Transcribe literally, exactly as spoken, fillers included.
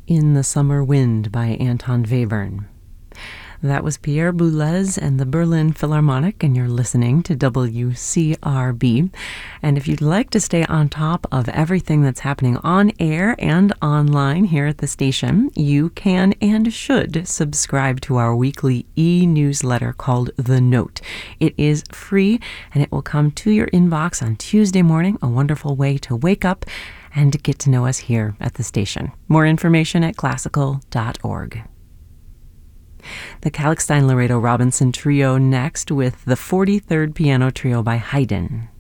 In the Summer Wind by Anton Webern. That was Pierre Boulez and the Berlin Philharmonic, and you're listening to W C R B. And if you'd like to stay on top of everything that's happening on air and online here at the station, you can and should subscribe to our weekly e-newsletter called The Note. It is free, and it will come to your inbox on Tuesday morning, a wonderful way to wake up and to get to know us here at the station. More information at classical dot org. The Kalkstein Laredo Robinson Trio next with the forty-third Piano Trio by Haydn.